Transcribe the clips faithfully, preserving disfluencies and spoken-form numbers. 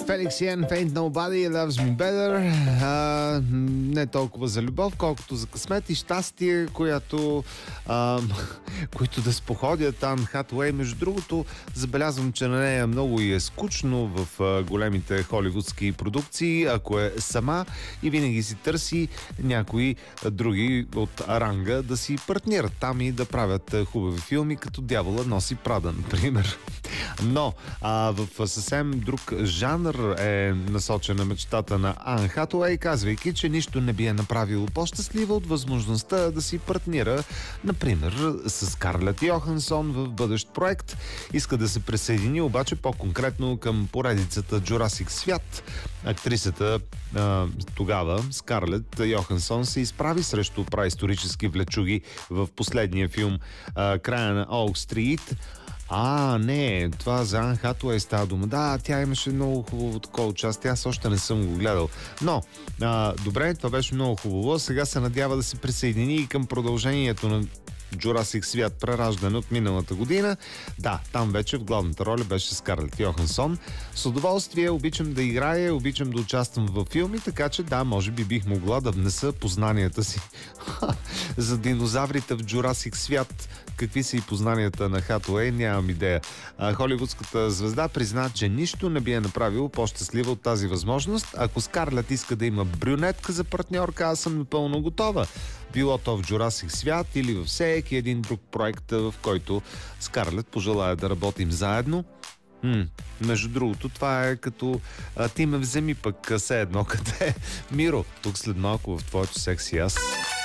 Felix Yen, Faint Nobody Loves Me Better. А, не толкова за любов, колкото за късмет и щастие, която, а, които да споходят Ан Хатуей. Между другото, забелязвам, че на нея много и е скучно в а, големите холивудски продукции, ако е сама и винаги си търси някои други от ранга да си партнират там и да правят хубави филми, като Дявола носи Прада, например. Но а, в съвсем друг жанр е насочена мечтата на Ан Хатуей, казвайки, че нищо не би е направило по-щастлива от възможността да си партнира, например, с Скарлет Йохансон в бъдещ проект. Иска да се присъедини обаче по-конкретно към поредицата Джурасик свят. Актрисата а, тогава, Скарлет Йохансон, се изправи срещу праисторически влечуги в последния филм а, Края на Оук Стрит. А, не, това за Ан Хатуей става дума. Да, тя имаше много хубаво такова участие. Аз още не съм го гледал. Но, а, добре, това беше много хубаво. Сега се надява да се присъедини и към продължението на Джурасик свят, прераждане от миналата година. Да, там вече в главната роля беше Скарлет Йохансон. С удоволствие обичам да играя, обичам да участвам във филми, така че да, може би бих могла да внеса познанията си за динозаврите в Джурасик свят. Какви са и познанията на Хатуей, нямам идея. А, холивудската звезда призна, че нищо не би е направило по-щастлива от тази възможност. Ако Скарлет иска да има брюнетка за партньорка, аз съм напълно готова. Било то в Джурасик свят или във всеки един друг проект, в който Скарлет пожелая да работим заедно. М, между другото, това е като а, ти ме вземи пък все едно къде. Миро, тук след малко в твоето секси аз.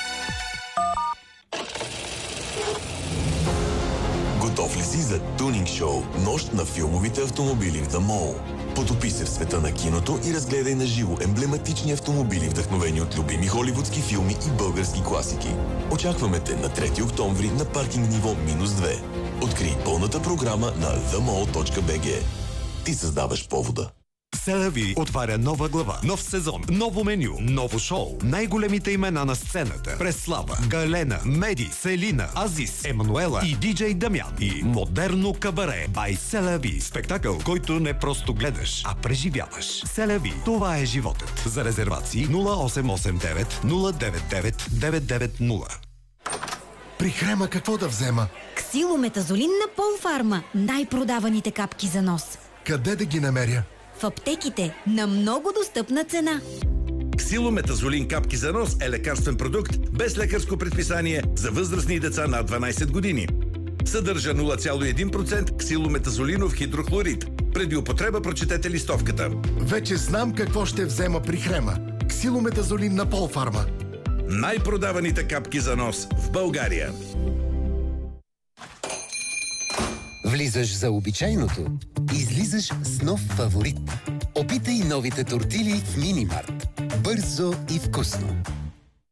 Готов ли си за тунинг шоу Нощ на филмовите автомобили в The Mall? Потопи се в света на киното и разгледай на живо емблематични автомобили, вдъхновени от любими холивудски филми и български класики. Очакваме те на трети октомври на паркинг ниво минус две. Открий пълната програма на the mall точка би джи. Ти създаваш повода. Селави отваря нова глава, нов сезон, ново меню, ново шоу. Най-големите имена на сцената: Преслава, Галена, Меди, Селина, Азис, Емануела и диджей Дамян. И модерно кабаре by Селави. Спектакъл, който не просто гледаш, а преживяваш. Селави, това е животът. За резервации нула осем осем девет нула девет девет девет девет нула. При Хрема какво да взема? Ксилометазолин на Полфарма. Най-продаваните капки за нос. Къде да ги намеря? В аптеките на много достъпна цена. Ксилометазолин капки за нос е лекарствен продукт без лекарско предписание за възрастни и деца над дванайсет години. Съдържа нула цяло и един процент ксилометазолинов хидрохлорид. Преди употреба прочетете листовката. Вече знам какво ще взема при Хрема. Ксилометазолин на Полфарма. Най-продаваните капки за нос в България. Влизаш за обичайното, излизаш с нов фаворит. Опитай новите тортили в Минимарт. Бързо и вкусно.